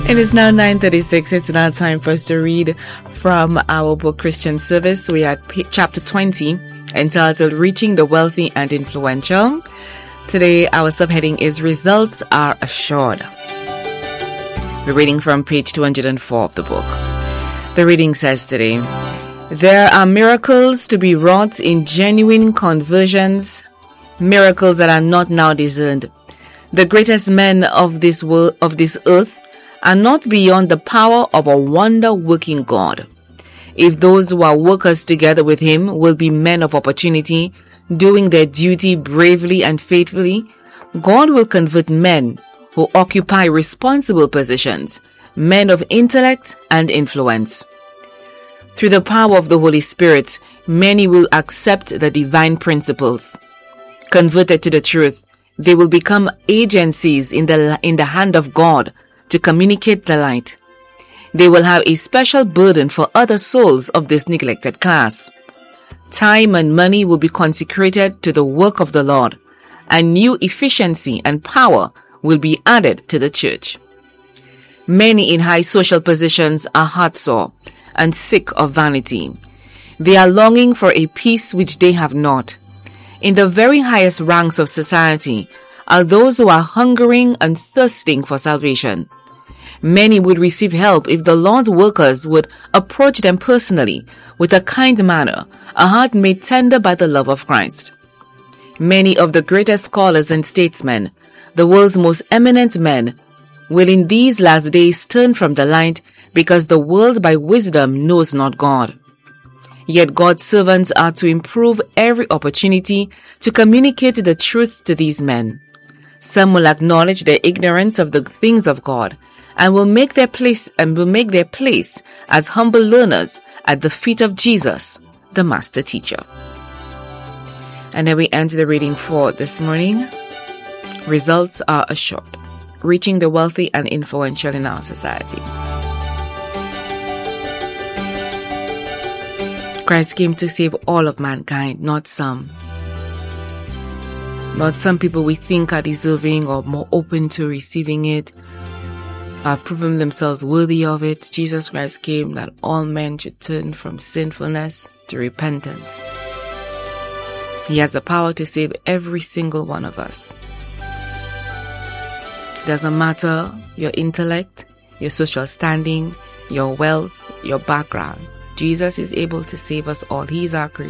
It is now 9:36. It's now time for us to read from our book Christian Service. We are at chapter 20, entitled Reaching the Wealthy and Influential. Today, our subheading is Results Are Assured. We're reading from page 204 of the book. The reading says today, there are miracles to be wrought in genuine conversions, miracles that are not now discerned. The greatest men of this world, of this earth, are not beyond the power of a wonder-working God. If those who are workers together with him will be men of opportunity, doing their duty bravely and faithfully, God will convert men who occupy responsible positions, men of intellect and influence. Through the power of the Holy Spirit, many will accept the divine principles. Converted to the truth, they will become agencies in the hand of God to communicate the light. They will have a special burden for other souls of this neglected class. Time and money will be consecrated to the work of the Lord, and new efficiency and power will be added to the church. Many in high social positions are heartsore and sick of vanity. They are longing for a peace which they have not. In the very highest ranks of society are those who are hungering and thirsting for salvation. Many would receive help if the Lord's workers would approach them personally with a kind manner, a heart made tender by the love of Christ. Many of the greatest scholars and statesmen, the world's most eminent men, will in these last days turn from the light because the world by wisdom knows not God. Yet God's servants are to improve every opportunity to communicate the truth to these men. Some will acknowledge their ignorance of the things of God and will make their place as humble learners at the feet of Jesus, the master teacher. And then we enter the reading for this morning. Results are assured. Reaching the wealthy and influential in our society. Christ came to save all of mankind, not some. Not some people we think are deserving or more open to receiving it, have proven themselves worthy of it. Jesus Christ came that all men should turn from sinfulness to repentance. He has the power to save every single one of us. Doesn't matter your intellect, your social standing, your wealth, your background. Jesus is able to save us all. He is our creator.